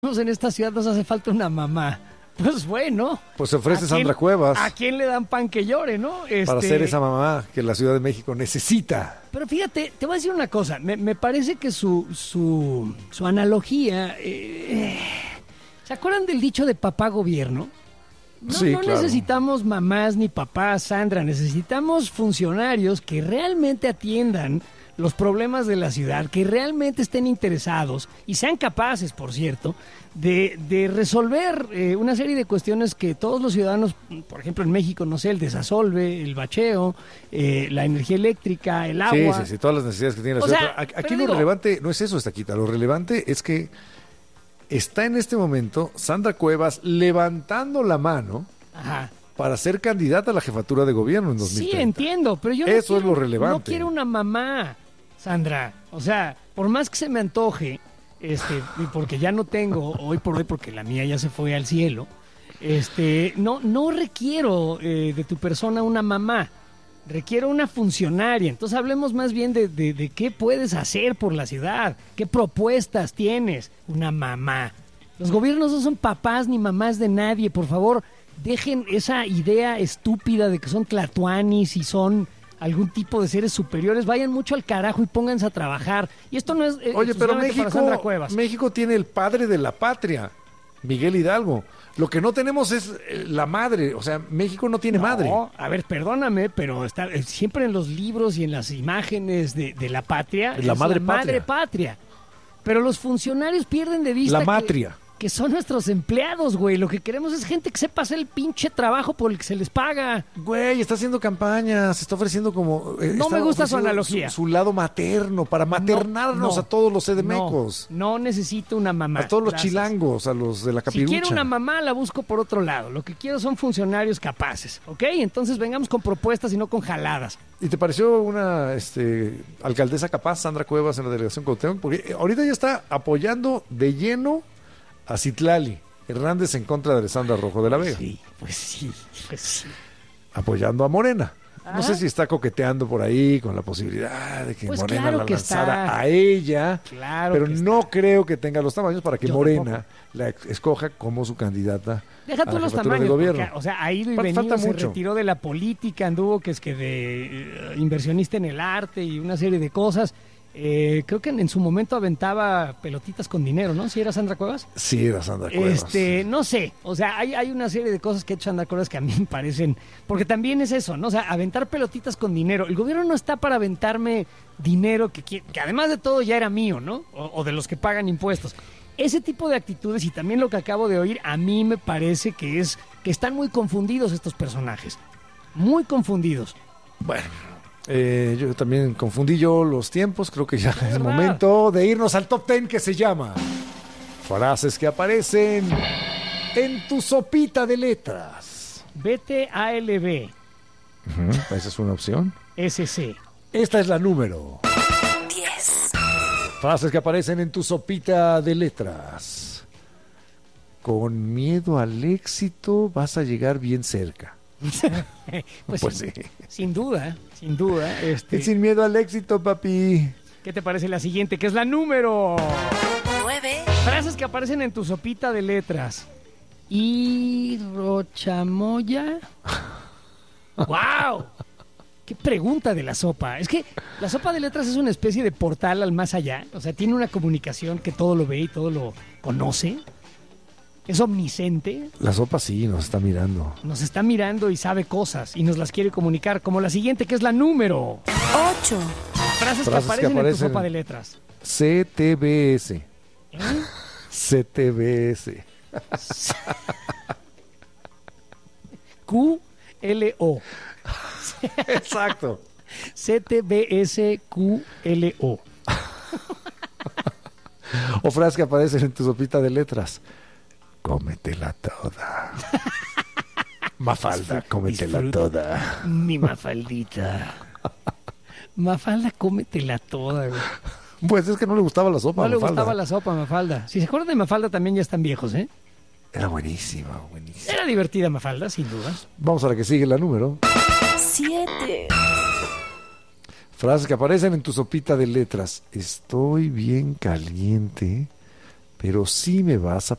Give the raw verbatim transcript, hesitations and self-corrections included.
en esta ciudad nos hace falta una mamá. Pues bueno. Pues se ofrece ¿a Sandra quién, Cuevas. ¿A quién le dan pan que llore, no? Este... Para ser esa mamá que la Ciudad de México necesita. Pero fíjate, te voy a decir una cosa. Me, me parece que su, su, su analogía... Eh, ¿Se acuerdan del dicho de papá gobierno? No, sí, no claro. necesitamos mamás ni papás, Sandra. Necesitamos funcionarios que realmente atiendan los problemas de la ciudad, que realmente estén interesados y sean capaces, por cierto, de, de resolver eh, una serie de cuestiones que todos los ciudadanos, por ejemplo en México, no sé, el desasolve, el bacheo, eh, la energía eléctrica, el agua. Sí, sí, sí, todas las necesidades que tiene la O ciudad. sea, Aquí pero lo digo, relevante no es eso, Estaquita. Lo relevante es que está en este momento Sandra Cuevas levantando la mano Ajá. para ser candidata a la jefatura de gobierno en dos mil treinta. Sí, entiendo, pero yo no Eso quiero, es lo relevante. no quiero una mamá, Sandra. O sea, por más que se me antoje, este, y porque ya no tengo hoy por hoy, porque la mía ya se fue al cielo, este, no, no requiero eh, de tu persona una mamá. Requiero una funcionaria. Entonces hablemos más bien de, de, de qué puedes hacer por la ciudad, qué propuestas tienes. Una mamá. Los gobiernos no son papás ni mamás de nadie, por favor. Dejen esa idea estúpida de que son tlatuanis y son algún tipo de seres superiores. Vayan mucho al carajo y pónganse a trabajar. Y esto no es eh, Oye, pero exclusivamente para Sandra México, Cuevas. México tiene el padre de la patria, Miguel Hidalgo. Lo que no tenemos es eh, la madre. O sea, México no tiene No, madre. a ver, perdóname, pero está eh, siempre en los libros y en las imágenes de, de la patria La es madre la patria. madre patria. Pero los funcionarios pierden de vista La que- matria. Que, son nuestros empleados, güey. Lo que queremos es gente que sepa hacer el pinche trabajo por el que se les paga. Güey, está haciendo campaña, se está ofreciendo como... eh, No está me gusta su ofreciendo analogía. Su, su lado materno, para maternarnos no, a todos los sedemecos. No, no necesito una mamá. A todos los Gracias. chilangos, a los de la Si capirucha. quiero una mamá, la busco por otro lado. Lo que quiero son funcionarios capaces, ¿ok? Entonces vengamos con propuestas y no con jaladas. ¿Y te pareció una este, alcaldesa capaz, Sandra Cuevas, en la delegación Cuauhtémoc? Porque ahorita ya está apoyando de lleno a Citlali Hernández en contra de Alessandra Rojo de la Vega. Sí, pues sí, pues sí. Apoyando a Morena. No Ajá. sé si está coqueteando por ahí con la posibilidad de que Pues Morena claro la que lanzara está. a ella, Claro pero que no está. creo que tenga los tamaños para que Yo Morena la ex- escoja como su candidata Deja a tú la los jefatura de tamaños, gobierno. porque, o sea, ha ido y Fa- venido, falta se mucho. retiró de la política, anduvo que es que de eh, inversionista en el arte y una serie de cosas. Eh, creo que en, en su momento aventaba pelotitas con dinero, ¿no? Si era Sandra Cuevas. Sí, era Sandra Cuevas. Este, no sé, o sea, hay, hay una serie de cosas que ha hecho Sandra Cuevas que a mí me parecen, porque también es eso, ¿no? O sea, aventar pelotitas con dinero. El gobierno no está para aventarme dinero que, qui- que además de todo ya era mío, ¿no? O, o de los que pagan impuestos. Ese tipo de actitudes y también lo que acabo de oír, a mí me parece que es que están muy confundidos estos personajes, muy confundidos. Bueno, eh, yo también confundí yo los tiempos. Creo que ya es verdad. momento de irnos al top ten que se llama Frases que aparecen en tu sopita de letras. B T A L B, Ujú, esa es una opción. S C. Esta es la número. diez, Frases que aparecen en tu sopita de letras. Con miedo al éxito vas a llegar bien cerca. Pues, Pues sin, sí. sin duda, sin duda. Este, Sin miedo al éxito, papi. ¿Qué te parece la siguiente? Que es la número. nueve, Frases que aparecen en tu sopita de letras. Y rochamoya. ¡Wow! ¡Qué pregunta de la sopa! Es que la sopa de letras es una especie de portal al más allá. O sea, tiene una comunicación que todo lo ve y todo lo conoce. Es omnisciente. La sopa sí nos está mirando. Nos está mirando y sabe cosas y nos las quiere comunicar. Como la siguiente, que es la número. ocho, Frases, Frases que que aparecen en tu aparecen. sopa de letras. C T B S. ¿Eh? C T B S. Q L O. Exacto. C T B S Q L O. O frases que aparecen en tu sopita de letras. Cómetela toda. Mafalda, cómetela Disfruta. toda. Mi Mafaldita. Mafalda, cómetela toda, güey. Pues es que no le gustaba la sopa. No le Mafalda. gustaba la sopa, Mafalda. Si se acuerdan de Mafalda, también ya están viejos, ¿eh? Era buenísima, buenísima. Era divertida Mafalda, sin dudas. Vamos a la que sigue, la número. siete, Frases que aparecen en tu sopita de letras. Estoy bien caliente, pero sí me vas a